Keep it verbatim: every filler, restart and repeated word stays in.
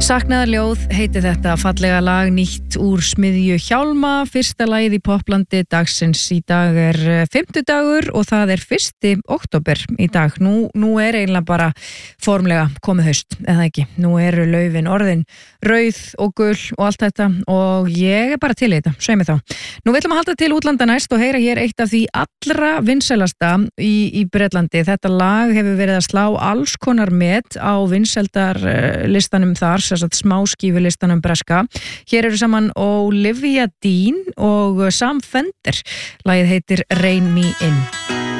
Saknaðarljóð heiti þetta fallega lag nýtt úr smiðju Hjálma, fyrsta lagið í poplandi dagsins. Í dag er fimmtudagur og það er fyrsti október í dag. Nú, nú er eiginlega bara formlega komið haust, eða ekki. Nú eru laufin orðin rauð og gull og allt þetta og ég er bara til í þetta, svei mig þá. Nú viljum að halda til útlanda næst og heyra hér eitt af því allra vinsælasta í, í Bretlandi. Þetta lag hefur verið að slá alls konar met á vinsældarlistanum þar, smáskífulistanum breska. Hér eru saman Olivia Dean og Sam Fender. Lagið heitir Rein Me In.